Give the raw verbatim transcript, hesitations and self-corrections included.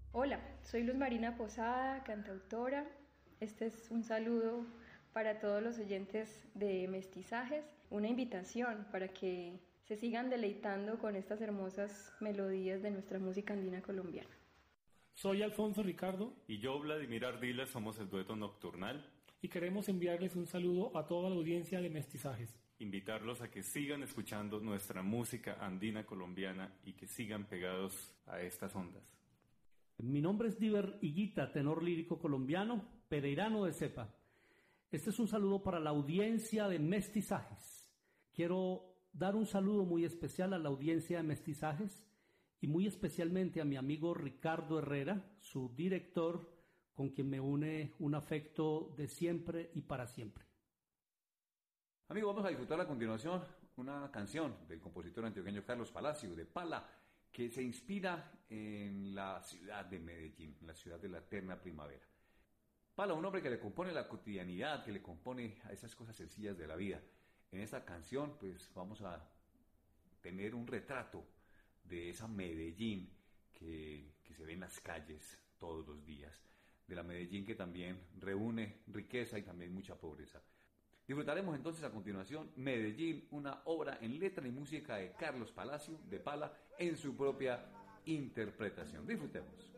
Hola, soy Luz Marina Posada, cantautora. Este es un saludo para todos los oyentes de Mestizajes, una invitación para que se sigan deleitando con estas hermosas melodías de nuestra música andina colombiana. Soy Alfonso Ricardo. Y yo, Vladimir Ardila, somos el dueto Nocturnal. Y queremos enviarles un saludo a toda la audiencia de Mestizajes. Invitarlos a que sigan escuchando nuestra música andina colombiana y que sigan pegados a estas ondas. Mi nombre es Diver Higuita, tenor lírico colombiano, pereirano de cepa. Este es un saludo para la audiencia de Mestizajes. Quiero dar un saludo muy especial a la audiencia de Mestizajes y muy especialmente a mi amigo Ricardo Herrera, su director, con quien me une un afecto de siempre y para siempre. Amigos, vamos a disfrutar a continuación una canción del compositor antioqueño Carlos Palacio, de Pala, que se inspira en la ciudad de Medellín, la ciudad de la eterna primavera. Pala, un hombre que le compone la cotidianidad, que le compone a esas cosas sencillas de la vida. En esta canción, pues, vamos a tener un retrato de esa Medellín que, que se ve en las calles todos los días, de la Medellín que también reúne riqueza y también mucha pobreza. Disfrutaremos entonces a continuación Medellín, una obra en letra y música de Carlos Palacio, de Pala, en su propia interpretación. Disfrutemos.